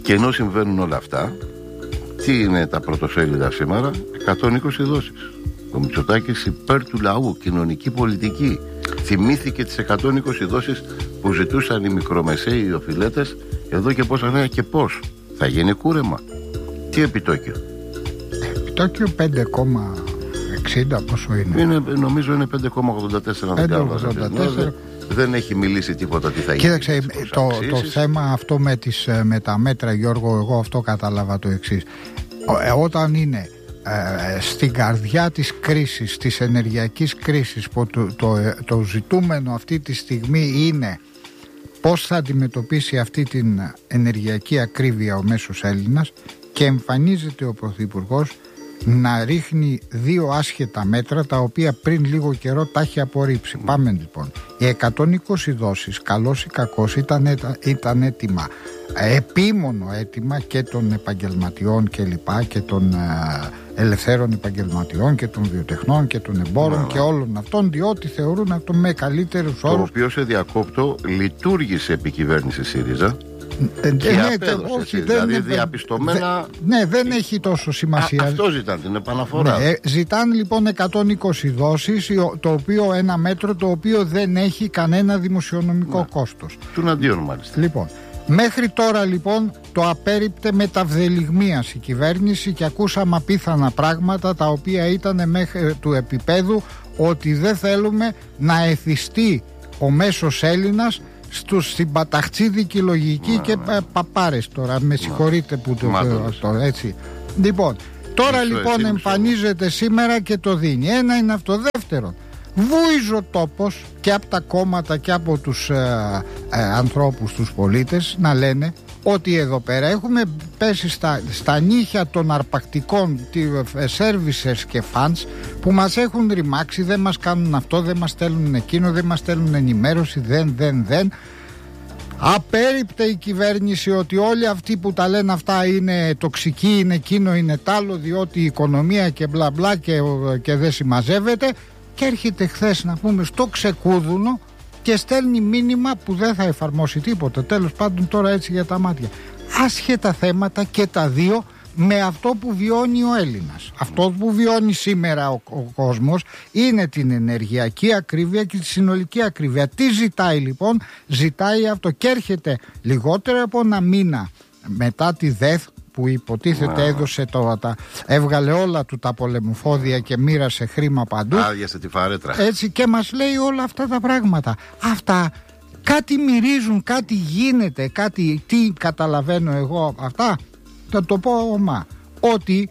Και ενώ συμβαίνουν όλα αυτά, τι είναι τα πρωτοσέλιδα σήμερα? 120 δόσεις. Ο Μητσοτάκης υπέρ του λαού, κοινωνική πολιτική. Θυμήθηκε τις 120 δόσεις που ζητούσαν οι μικρομεσαίοι, οι οφειλέτες, εδώ και πόσα χρόνια. Και πώς θα γίνει κούρεμα? Τι επιτόκιο? Επιτόκιο 5,60 πόσο είναι? Νομίζω είναι 5,84. 5,84. Δεν έχει μιλήσει τίποτα τι θα γίνει. Κοίταξε, το θέμα αυτό με τα μέτρα, Γιώργο, εγώ αυτό κατάλαβα το εξής. Όταν είναι στην καρδιά της κρίσης, της ενεργειακής κρίσης, που το ζητούμενο αυτή τη στιγμή είναι πώς θα αντιμετωπίσει αυτή την ενεργειακή ακρίβεια ο μέσος Έλληνας, και εμφανίζεται ο Πρωθυπουργός να ρίχνει δύο άσχετα μέτρα, τα οποία πριν λίγο καιρό τα έχει απορρίψει. Πάμε λοιπόν. Οι 120 δόσεις, καλός ή κακός, ήταν έτοιμα, επίμονο έτοιμα και των επαγγελματιών και λοιπά, και των ελευθέρων επαγγελματιών και των βιοτεχνών και των εμπόρων και όλων αυτών, διότι θεωρούν αυτό με καλύτερους όρους. Το οποίο, σε διακόπτω, λειτουργήσε επί κυβέρνηση ΣΥΡΙΖΑ. Όχι, δηλαδή διαπιστωμένα. Δεν έχει τόσο σημασία. Αυτό ζητάνε, την επαναφορά. Ζητάνε λοιπόν 120 δόσεις, το οποίο ένα μέτρο το οποίο δεν έχει κανένα δημοσιονομικό κόστος. Του αντίον μάλιστα. Λοιπόν, μέχρι τώρα λοιπόν το απέρριπτε με ταυδελιγμίας η κυβέρνηση, και ακούσαμε απίθανα πράγματα, τα οποία ήταν μέχρι του επίπεδου ότι δεν θέλουμε να εθιστεί ο μέσος Έλληνας στην παταχτσίδικη λογική και παπάρες τώρα. Με συγχωρείτε που το έτσι. Λοιπόν, τώρα λοιπόν εμφανίζεται σήμερα και το δίνει. Ένα είναι αυτό. Δεύτερον, βούιζε ο τόπος και από τα κόμματα και από τους ανθρώπους, τους πολίτες, να λένε ότι εδώ πέρα έχουμε πέσει στα νύχια των αρπακτικών services και fans που μας έχουν ρημάξει, δεν μας κάνουν αυτό, δεν μας στέλνουν εκείνο, δεν μας στέλνουν ενημέρωση, δεν. Απέρριπτε η κυβέρνηση ότι όλοι αυτοί που τα λένε αυτά είναι τοξικοί, είναι εκείνο, είναι τ' άλλο, διότι η οικονομία και μπλα μπλα και δεν συμμαζεύεται, και έρχεται χθες, να πούμε, στο ξεκούδουνο και στέλνει μήνυμα που δεν θα εφαρμόσει τίποτα. Τέλος πάντων, τώρα έτσι για τα μάτια. Άσχετα θέματα και τα δύο με αυτό που βιώνει ο Έλληνας. Αυτό που βιώνει σήμερα ο κόσμος είναι την ενεργειακή ακρίβεια και τη συνολική ακρίβεια. Τι ζητάει λοιπόν? Ζητάει αυτό, και έρχεται λιγότερο από ένα μήνα μετά τη ΔΕΘ, που υποτίθεται έδωσε έβγαλε όλα του τα πολεμοφόδια και μοίρασε χρήμα παντού. Άδειασε τη φαρέτρα. Έτσι, και μας λέει όλα αυτά τα πράγματα. Αυτά κάτι μυρίζουν, κάτι γίνεται, κάτι, τι καταλαβαίνω εγώ αυτά? Θα το πω ότι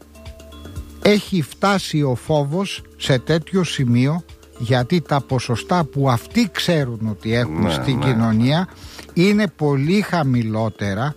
έχει φτάσει ο φόβος σε τέτοιο σημείο, γιατί τα ποσοστά που αυτοί ξέρουν ότι έχουν στην κοινωνία είναι πολύ χαμηλότερα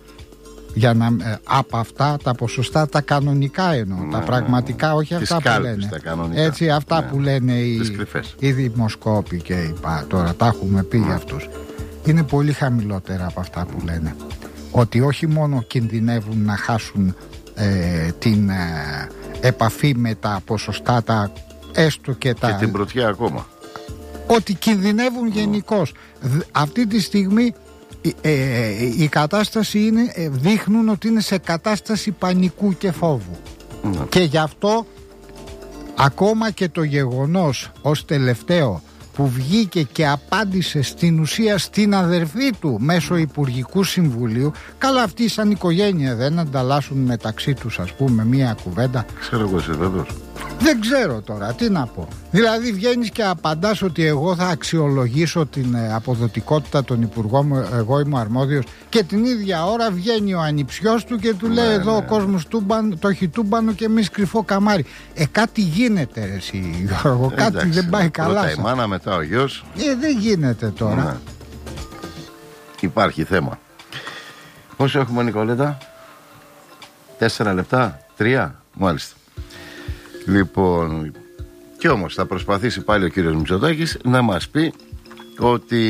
από αυτά τα ποσοστά τα κανονικά, εννοώ τα πραγματικά, όχι αυτά που λένε έτσι, αυτά που λένε οι δημοσκόποι και τώρα τα έχουμε πει για αυτούς. Είναι πολύ χαμηλότερα από αυτά που λένε, ότι όχι μόνο κινδυνεύουν να χάσουν την επαφή με τα ποσοστά τα έστω και την πρωτιά ακόμα, ότι κινδυνεύουν γενικώς. Αυτή τη στιγμή η κατάσταση είναι, δείχνουν ότι είναι σε κατάσταση πανικού και φόβου. Και γι' αυτό ακόμα και το γεγονός ως τελευταίο που βγήκε και απάντησε στην ουσία στην αδερφή του μέσω Υπουργικού Συμβουλίου, καλά, αυτοί σαν οικογένεια δεν ανταλλάσσουν μεταξύ τους, ας πούμε, μία κουβέντα? Ξέρω εγώ, εσύ βέβαιος. Δεν ξέρω τώρα τι να πω. Δηλαδή βγαίνεις και απαντάς ότι εγώ θα αξιολογήσω την αποδοτικότητα των υπουργών μου, εγώ είμαι αρμόδιος, και την ίδια ώρα βγαίνει ο ανιψιός του και του λέει εδώ ο κόσμος το έχει τούμπανο και εμείς κρυφό καμάρι. Κάτι γίνεται εσύ Γιώργο, κάτι δεν πάει καλά. Πρώτα η μάνα, μετά ο γιος. Δεν γίνεται τώρα. Υπάρχει θέμα. Πόσο έχουμε, Νικολέτα? 4 λεπτά, 3, μάλιστα. Λοιπόν, και όμως θα προσπαθήσει πάλι ο κύριος Μητσοτάκης να μας πει ότι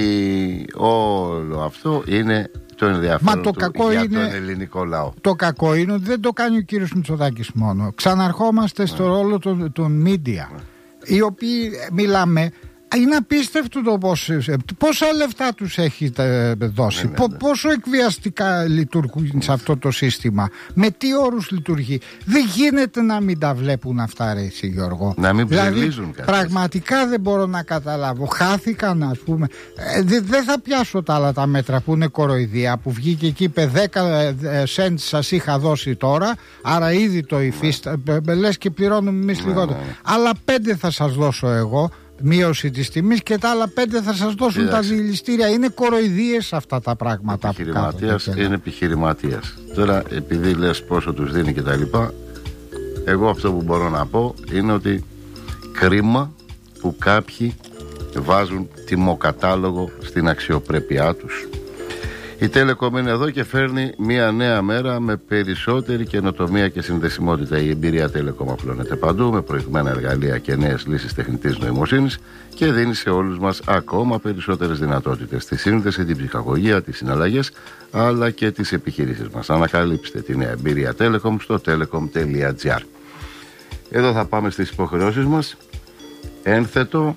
όλο αυτό είναι το ενδιαφέρον του για τον ελληνικό λαό. Το κακό είναι ότι δεν το κάνει ο κύριος Μητσοτάκης μόνο. Ξαναρχόμαστε στο ρόλο των media, οι οποίοι μιλάμε Είναι απίστευτο το πόσα λεφτά τους έχετε δώσει, πόσο εκβιαστικά λειτουργούν σε αυτό το σύστημα, με τι όρους λειτουργεί. Δεν γίνεται να μην τα βλέπουν αυτά, ρε εσύ Γιώργο. Να μην δηλαδή, πραγματικά δεν μπορώ να καταλάβω. Χάθηκαν, ας πούμε. Δεν θα πιάσω τα άλλα τα μέτρα που είναι κοροϊδία, που βγήκε εκεί, είπε 10 cents σας είχα δώσει τώρα, άρα ήδη το λες και πληρώνουμε εμείς λιγότερο. Αλλά 5 θα σας δώσω εγώ, μείωση της τιμής, και τα άλλα 5 θα σας δώσουν τα δηληστήρια. Είναι κοροϊδίες αυτά τα πράγματα. Επιχειρηματίας είναι επιχειρηματίας. Τώρα, επειδή λες πόσο τους δίνει και τα λοιπά, εγώ αυτό που μπορώ να πω είναι ότι κρίμα που κάποιοι βάζουν τιμοκατάλογο στην αξιοπρέπειά τους. Η Telecom είναι εδώ και φέρνει μια νέα μέρα με περισσότερη καινοτομία και συνδεσιμότητα. Η εμπειρία Telecom απλώνεται παντού με προηγμένα εργαλεία και νέες λύσεις τεχνητής νοημοσύνης και δίνει σε όλους μας ακόμα περισσότερες δυνατότητες στη σύνδεση, την ψυχαγωγία, τις συναλλαγές αλλά και τις επιχειρήσεις μας. Ανακαλύψτε τη νέα εμπειρία Telecom στο telecom.gr. Εδώ θα πάμε στις υποχρεώσεις μας. Ένθετο,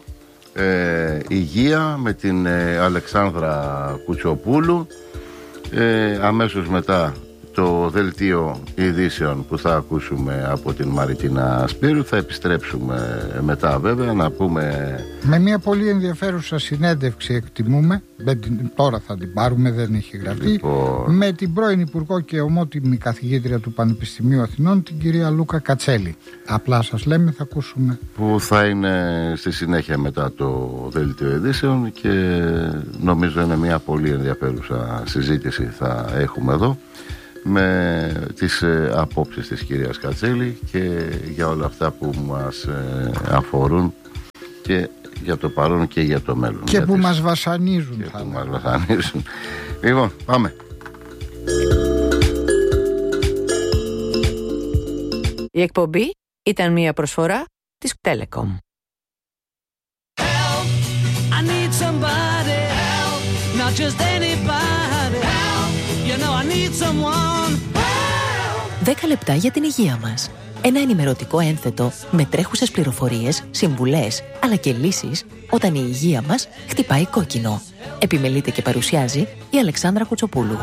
υγεία με την Αλεξάνδρα Κουτσοπούλου. Αμέσως μετά το δελτίο ειδήσεων που θα ακούσουμε από την Μαριτίνα Σπύρου. Θα επιστρέψουμε μετά βέβαια να πούμε με μια πολύ ενδιαφέρουσα συνέντευξη, εκτιμούμε, τώρα θα την πάρουμε, δεν έχει γραφτεί, με την πρώην Υπουργό και ομότιμη καθηγήτρια του Πανεπιστημίου Αθηνών, την κυρία Λούκα Κατσέλη. Απλά σας λέμε, θα ακούσουμε, που θα είναι στη συνέχεια μετά το δελτίο ειδήσεων και νομίζω είναι μια πολύ ενδιαφέρουσα συζήτηση θα έχουμε εδώ με τις απόψεις της κυρίας Κατσέλη και για όλα αυτά που μας αφορούν και για το παρόν και για το μέλλον. Και που μας βασανίζουν. Λοιπόν, πάμε. Η εκπομπή ήταν μια προσφορά της Telecom. Help, I need somebody help, not just anybody help, you know I need someone help. 10 λεπτά για την υγεία μας. Ένα ενημερωτικό ένθετο με τρέχουσες πληροφορίες, συμβουλές, αλλά και λύσεις όταν η υγεία μας χτυπάει κόκκινο. Επιμελείται και παρουσιάζει η Αλεξάνδρα Κουτσοπούλου.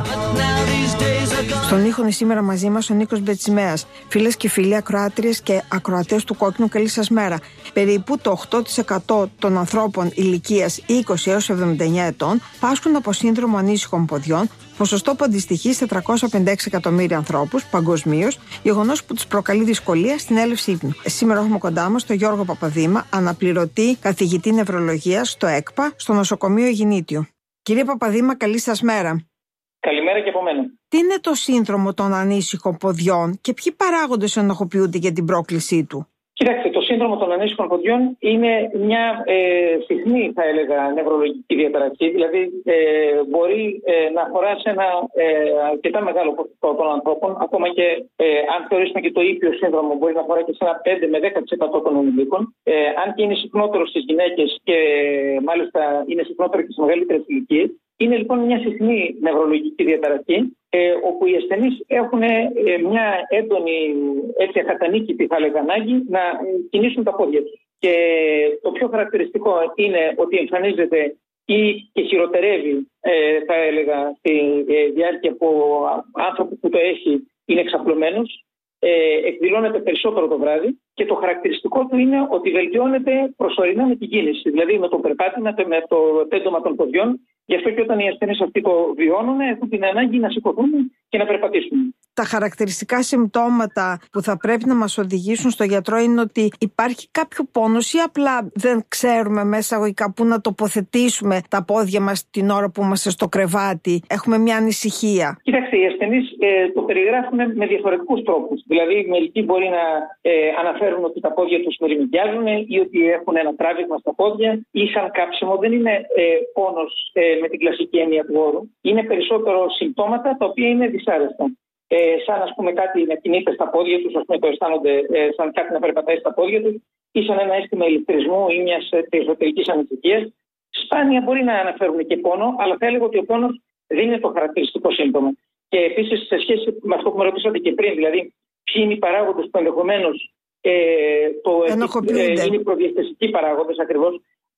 Στον ήχο είναι σήμερα μαζί μας ο Νίκος Μπετσιμέας. Φίλες και φίλοι, ακροάτριες και ακροατές του Κόκκινου, καλή σας μέρα. Περίπου το 8% των ανθρώπων ηλικίας 20 έως 79 ετών πάσχουν από σύνδρομο ανήσυχων ποδιών, ποσοστό που αντιστοιχεί σε 356 εκατομμύρια ανθρώπους παγκοσμίως, γεγονός που τους προκαλεί δυσκολία στην έλευση ύπνου. Σήμερα έχουμε κοντά μας τον Γιώργο Παπαδήμα, αναπληρωτή καθηγητή νευρολογίας στο ΕΚΠΑ, στο νοσοκομείο Ιγινήτιου. Κύριε Παπαδήμα, καλή σας μέρα. Καλημέρα και από μένα. Τι είναι το σύνδρομο των ανήσυχων ποδιών και ποιοι παράγοντες ενοχοποιούνται για την πρόκλησή του? Κοιτάξτε, το σύνδρομο των ανήσυχων ποδιών είναι μια συχνή, θα έλεγα, νευρολογική διαταραχή. Δηλαδή, μπορεί να αφορά σε ένα αρκετά μεγάλο ποσοστό των ανθρώπων. Ακόμα και αν θεωρήσουμε και το ήπιο σύνδρομο, μπορεί να αφορά και σε ένα 5 με 10% των ενηλίκων. Αν και είναι συχνότερο στις γυναίκες και μάλιστα είναι συχνότερο και στις μεγαλύτερες ηλικίες. Είναι λοιπόν μια συχνή νευρολογική διαταραχή, όπου οι ασθενείς έχουν μια έντονη, έτσι ακατανίκητη θα έλεγα, ανάγκη να κινήσουν τα πόδια τους. Και το πιο χαρακτηριστικό είναι ότι εμφανίζεται ή και χειροτερεύει, θα έλεγα, στη διάρκεια που ο άνθρωπος που το έχει είναι εξαπλωμένος, εκδηλώνεται περισσότερο το βράδυ και το χαρακτηριστικό του είναι ότι βελτιώνεται προσωρινά με την κίνηση, δηλαδή με το περπάτημα, με το πέντωμα των ποδιών. Γι' αυτό και όταν οι ασθενείς αυτοί το βιώνουν, έχουν την ανάγκη να σηκωθούν και να περπατήσουν. Τα χαρακτηριστικά συμπτώματα που θα πρέπει να μας οδηγήσουν στο γιατρό είναι ότι υπάρχει κάποιο πόνος ή απλά δεν ξέρουμε μέσα αγωγικά πού να τοποθετήσουμε τα πόδια μας την ώρα που είμαστε στο κρεβάτι. Έχουμε μια ανησυχία. Κοιτάξτε, οι ασθενείς το περιγράφουν με διαφορετικούς τρόπους. Δηλαδή, μερικοί μπορεί να αναφέρουν ότι τα πόδια τους μυρμηγκιάζουν ή ότι έχουν ένα τράβηγμα στα πόδια ή σαν κάψιμο. Δεν είναι πόνος με την κλασική έννοια του όρου. Είναι περισσότερο συμπτώματα τα οποία είναι δυσάρεστα. Σαν ας πούμε κάτι να κινείται στα πόδια τους, ας πούμε το αισθάνονται σαν κάτι να περπατάει στα πόδια τους, ή σαν ένα αίσθημα ηλεκτρισμού ή μιας εσωτερικής ανησυχίας. Σπάνια μπορεί να αναφέρουν και πόνο, αλλά θα έλεγα ότι ο πόνος δεν είναι το χαρακτηριστικό σύμπτωμα. Και επίσης σε σχέση με αυτό που με ρωτήσατε και πριν, δηλαδή ποιοι είναι οι παράγοντες που ενδεχομένως είναι οι προδιασθεσικοί παράγοντες ακριβώς,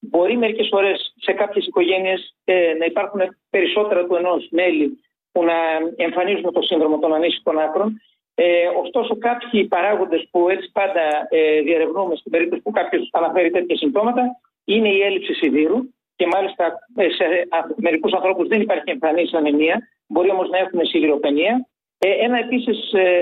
Μπορεί μερικές φορές σε κάποιες οικογένειες να υπάρχουν περισσότερα του ενός μέλη που να εμφανίζουν το σύνδρομο των ανήσυχων άκρων. Ωστόσο, κάποιοι παράγοντες που έτσι πάντα διερευνούμε στην περίπτωση που κάποιος αναφέρει τέτοια συμπτώματα είναι η έλλειψη σιδήρου και μάλιστα σε μερικούς ανθρώπους δεν υπάρχει εμφανής ανεμία, μπορεί όμως να έχουν σιδηροπενία. Ένα επίσης,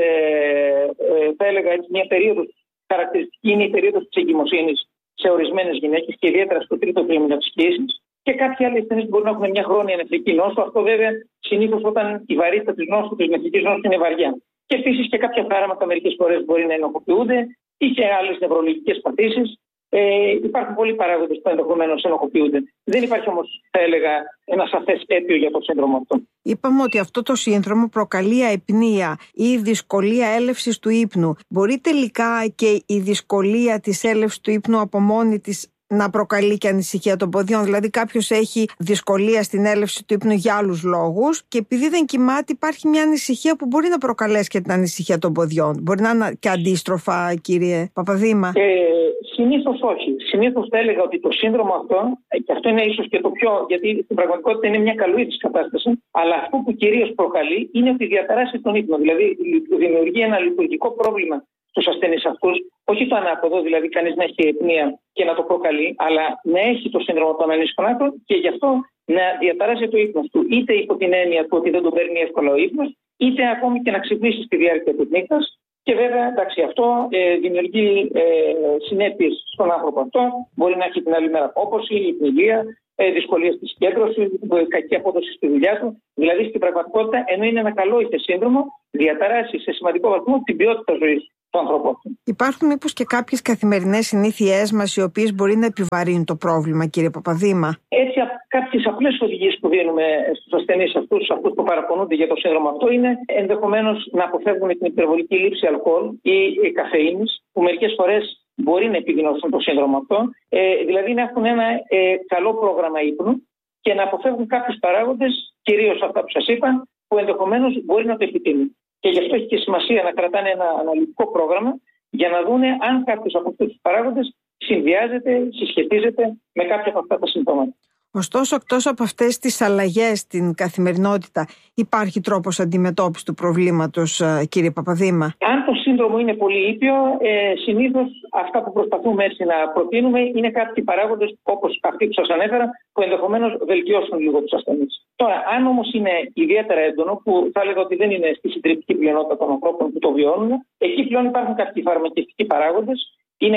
θα έλεγα έτσι, μια περίοδος χαρακτηριστική είναι η περίοδος της εγκυμοσύνης σε ορισμένες γυναίκες και ιδιαίτερα στο τρίτο τρίμηνο της κύσης. Και κάποιοι άλλοι ασθενείς μπορούν να έχουν μια χρόνια νεφρική νόσο. Αυτό βέβαια συνήθως όταν η βαρύτητα της νόσου, της νεφρικής νόσου είναι βαριά. Και επίσης και κάποια φάρμακα μερικές φορές μπορεί να ενοχοποιούνται ή και άλλες νευρολογικές παθήσεις. Υπάρχουν πολλοί παράγοντες που ενδεχομένως ενοχοποιούνται. Δεν υπάρχει όμως, θα έλεγα, ένα σαφές αίτιο για το σύνδρομο αυτό. Είπαμε ότι αυτό το σύνδρομο προκαλεί αϊπνία ή δυσκολία έλευσης του ύπνου. Μπορεί τελικά και η δυσκολία της έλευσης του ύπνου από μόνη της να προκαλεί και ανησυχία των ποδιών? Δηλαδή, κάποιος έχει δυσκολία στην έλευση του ύπνου για άλλους λόγους και επειδή δεν κοιμάται, υπάρχει μια ανησυχία που μπορεί να προκαλέσει και την ανησυχία των ποδιών. Μπορεί να είναι και αντίστροφα, κύριε Παπαδήμα? Συνήθως όχι. Συνήθως θα έλεγα ότι το σύνδρομο αυτό, και αυτό είναι ίσως και το πιο, γιατί στην πραγματικότητα είναι μια καλοίδης κατάσταση, αλλά αυτό που κυρίως προκαλεί είναι ότι διαταράσσει τον ύπνο. Δηλαδή, δημιουργεί ένα λειτουργικό πρόβλημα στους ασθενείς αυτούς, όχι το ανάποδο, δηλαδή κανείς να έχει αιπνία και να το προκαλεί, αλλά να έχει το σύνδρομο των ανήσυχων άκρων και γι' αυτό να διαταράσσει το ύπνο του, είτε υπό την έννοια του ότι δεν τον παίρνει εύκολα ο ύπνος, είτε ακόμη και να ξυπνήσει στη διάρκεια της νύχτας. Και βέβαια, εντάξει, αυτό δημιουργεί συνέπειες στον άνθρωπο αυτό. Μπορεί να έχει την άλλη μέρα απόκοση, υπνηλία, δυσκολίες στη συγκέντρωση, κακή απόδοση στη δουλειά του. Δηλαδή, στην πραγματικότητα, ενώ είναι ένα καλό ηχε σύνδρομο, διαταράσσει σε σημαντικό βαθμό την ποιότητα ζωής του ανθρώπου. Υπάρχουν μήπως και κάποιες καθημερινές συνήθειές μας οι οποίες μπορεί να επιβαρύνουν το πρόβλημα, κύριε Παπαδήμα? Έτσι, κάποιες απλές οδηγίες που δίνουμε στους ασθενείς αυτούς που παραπονούνται για το σύνδρομο αυτό είναι ενδεχομένως να αποφεύγουν την υπερβολική λήψη αλκοόλ ή καφεΐνης, που μερικές φορές μπορεί να επιδεινώσουν το σύνδρομο αυτό. Δηλαδή να έχουν ένα καλό πρόγραμμα ύπνου και να αποφεύγουν κάποιους παράγοντες, κυρίως αυτά που σας είπα, που ενδεχομένως μπορεί να το επιτείνουν. Και γι' αυτό έχει και σημασία να κρατάνε ένα αναλυτικό πρόγραμμα για να δούνε αν κάποιος από αυτούς τους παράγοντες συνδυάζεται, συσχετίζεται με κάποια από αυτά τα συμπτώματα. Ωστόσο, εκτός από αυτές τις αλλαγές στην καθημερινότητα, υπάρχει τρόπος αντιμετώπισης του προβλήματος, κύριε Παπαδήμα? Αν το σύνδρομο είναι πολύ ήπιο, συνήθως αυτά που προσπαθούμε έτσι να προτείνουμε είναι κάποιοι παράγοντες, όπως αυτοί που σας ανέφερα, που ενδεχομένως βελτιώσουν λίγο τους ασθενείς. Τώρα, αν όμως είναι ιδιαίτερα έντονο, που θα έλεγα ότι δεν είναι στη συντριπτική πλειονότητα των ανθρώπων που το βιώνουν, εκεί πλέον υπάρχουν κάποιοι φαρμακευτικοί παράγοντες. Είναι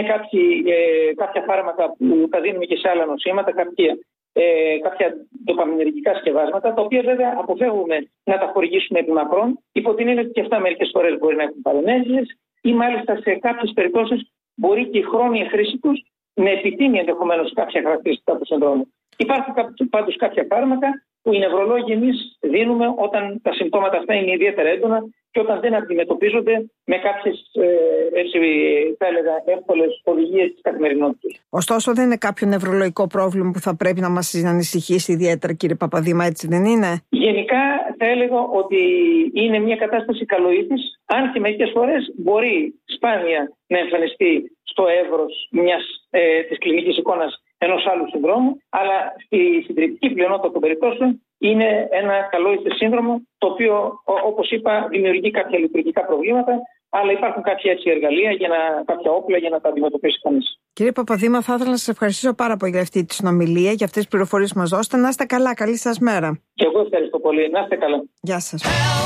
κάποια φάρμακα που τα δίνουμε και σε άλλα νοσήματα, κάποια ντοπαμινεργικά σκευάσματα, τα οποία βέβαια αποφεύγουμε να τα χορηγήσουμε επί μακρόν, υπό την έννοια ότι και αυτά μερικές φορές μπορεί να έχουν παρενέργειες ή μάλιστα σε κάποιες περιπτώσεις μπορεί και η χρόνια χρήση τους να επιτείνει ενδεχομένως κάποια χαρακτηριστικά του συνδρόμου. Υπάρχουν πάντως κάποια φάρμακα που οι νευρολόγοι εμείς δίνουμε όταν τα συμπτώματα αυτά είναι ιδιαίτερα έντονα και όταν δεν αντιμετωπίζονται με κάποιες, θα έλεγα, εύκολες οδηγίες της καθημερινότητας. Ωστόσο, δεν είναι κάποιο νευρολογικό πρόβλημα που θα πρέπει να μας ανησυχήσει ιδιαίτερα, κύριε Παπαδήμα, έτσι δεν είναι? Γενικά, θα έλεγα ότι είναι μια κατάσταση καλοήθης, αν και μερικές φορές μπορεί σπάνια να εμφανιστεί στο εύρος της κλινικής εικόνας ενός άλλου συνδρόμου, αλλά στη συντριπτική πλειονότητα των περιπτώσεων είναι ένα καλοήθη σύνδρομο, το οποίο, όπως είπα, δημιουργεί κάποια λειτουργικά προβλήματα, αλλά υπάρχουν κάποια έτσι εργαλεία, κάποια όπλα για να τα αντιμετωπίσει κανείς. Κύριε Παπαδήμα, θα ήθελα να σας ευχαριστήσω πάρα πολύ για αυτή τη συνομιλία, για αυτές τις πληροφορίες που μας δώσετε. Να είστε καλά, καλή σας μέρα. Και εγώ ευχαριστώ πολύ. Να είστε καλά. Γεια σας.